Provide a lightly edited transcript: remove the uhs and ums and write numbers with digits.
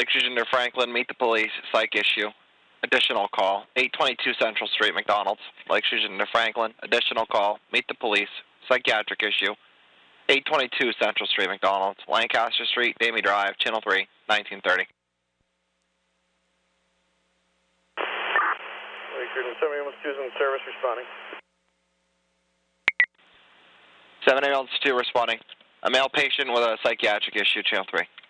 Lake Fusion to Franklin, meet the police, psych issue. Additional call, 822 Central Street, McDonald's. Lake Fusion to Franklin, additional call, meet the police, psychiatric issue. 822 Central Street, McDonald's. Lancaster Street, Damie Drive, Channel 3, 1930. Lake Fusion, 7 ambulance 2 is in service, responding. 7 ambulance 2 responding. A male patient with a psychiatric issue, Channel 3.